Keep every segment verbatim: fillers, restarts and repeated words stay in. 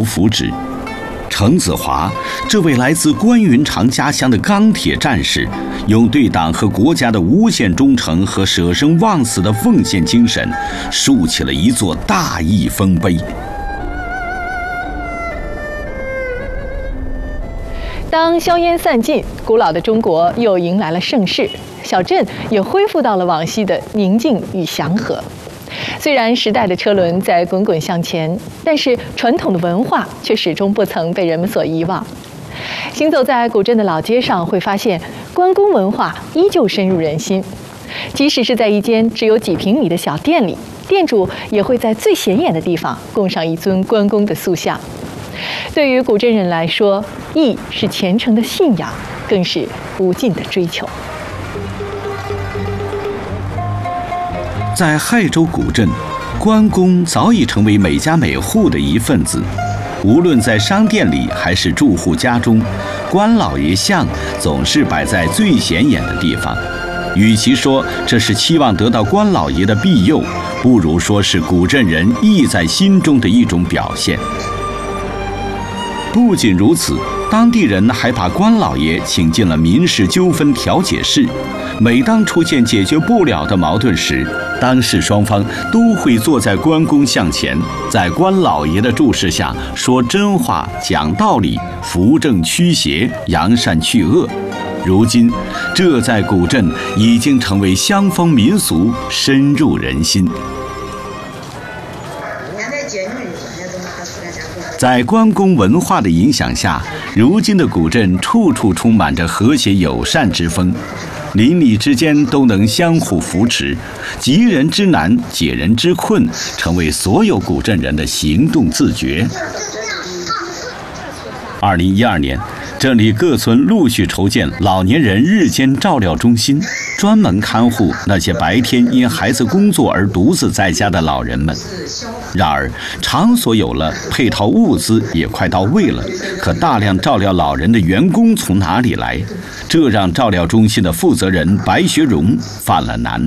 福祉。程子华，这位来自关云长家乡的钢铁战士，用对党和国家的无限忠诚和舍生忘死的奉献精神，竖起了一座大义丰碑。 当硝烟散尽，古老的中国又迎来了盛世，小镇也恢复到了往昔的宁静与祥和。虽然时代的车轮在滚滚向前，但是传统的文化却始终不曾被人们所遗忘。行走在古镇的老街上，会发现关公文化依旧深入人心。即使是在一间只有几平米的小店里，店主也会在最显眼的地方供上一尊关公的塑像。对于古镇人来说，义是虔诚的信仰，更是无尽的追求。 在亥州古镇，关公早已成为每家每户的一份子。无论在商店里还是住户家中，关老爷像总是摆在最显眼的地方。与其说这是期望得到关老爷的庇佑，不如说是古镇人义在心中的一种表现。不仅如此，当地人还把关老爷请进了民事纠纷调解室。每当出现解决不了的矛盾时，当事双方都会坐在关公像前，在关老爷的注视下说真话、讲道理、扶正驱邪、扬善去恶。如今，这在古镇已经成为乡风民俗，深入人心。在关公文化的影响下，如今的古镇处处充满着和谐友善之风。邻里之间都能相互扶持，急人之难、解人之困，成为所有古镇人的行动自觉。二零一二年，这里各村陆续筹建老年人日间照料中心，专门看护那些白天因孩子工作而独自在家的老人们。然而，场所有了，配套物资也快到位了，可大量照料老人的员工从哪里来？这让照料中心的负责人白学荣犯了难。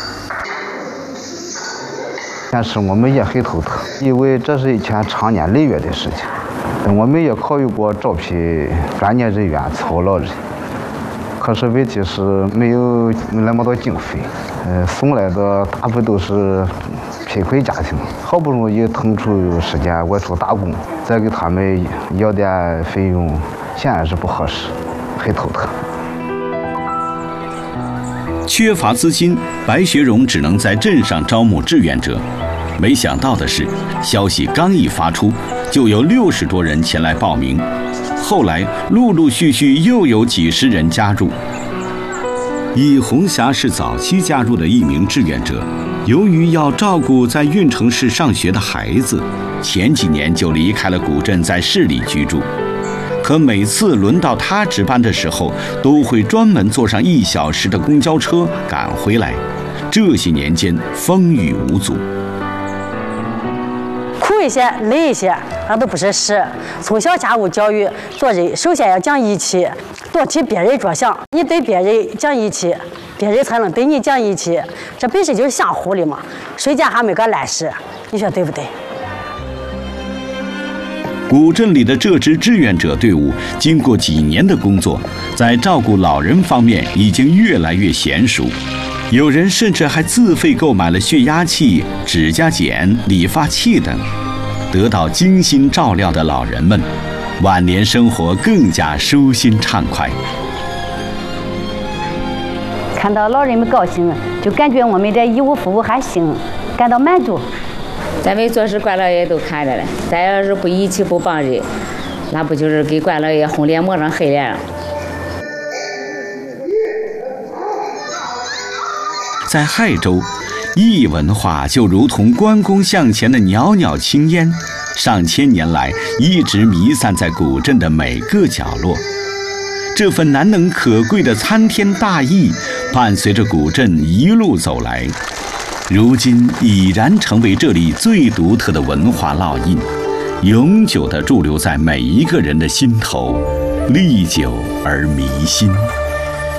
但是我们也很头疼，因为这是一件长年累月的事情。我们也考虑过招聘专业人员操劳人，可是问题是没有那么多经费，呃，送来的大部分都是贫困家庭，好不容易腾出时间外出打工，再给他们要点费用，显然是不合适，很头疼。 缺乏资金，白学荣只能在镇上招募志愿者。没想到的是，消息刚一发出，就有六十多人前来报名。后来陆陆续续又有几十人加入。尹红霞是早期加入的一名志愿者，由于要照顾在运城市上学的孩子，前几年就离开了古镇，在市里居住。可每次轮到他值班的时候，都会专门坐上一小时的公交车赶回来。这些年间风雨无阻， 苦一些累一些那都不是事。从小家务教育做人，首先要讲义气，多替别人着想。你对别人讲义气，别人才能对你讲义气，这本身就是相互的嘛，谁家还没个烂事，你说对不对？ 古镇里的这支志愿者队伍，经过几年的工作，在照顾老人方面已经越来越娴熟。有人甚至还自费购买了血压器、指甲剪、理发器等。得到精心照料的老人们，晚年生活更加舒心畅快。 看到老人们高兴，就感觉我们的义务服务还行，感到满足。 咱们做事关老爷都看着了，咱要是不义气不帮人，那不就是给关老爷红脸抹上黑脸了？ 在亥州，义文化就如同关公像前的袅袅青烟，上千年来一直弥散在古镇的每个角落。这份难能可贵的参天大义，伴随着古镇一路走来，如今已然成为这里最独特的文化烙印，永久地驻留在每一个人的心头，历久而弥新。